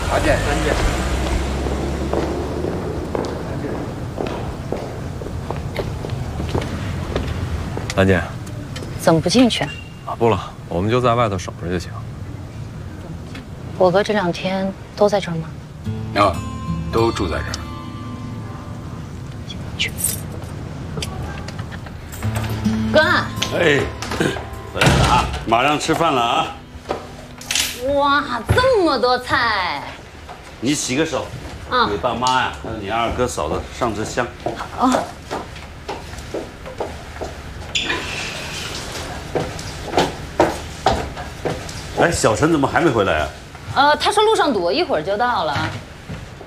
常见。 兰姐， 怎么不进去？ 啊，不了，我们就在外头守着就行。 我哥这2天都在这儿吗？ 啊，都住在这儿。 去。哥， 哎，回来了啊！马上吃饭了啊！ 哇，这么多菜！ 你洗个手，给爸妈呀，还有你二哥嫂子上支香。 哦。 哎，小陈怎么还没回来啊？ 他说路上堵，一会儿就到了。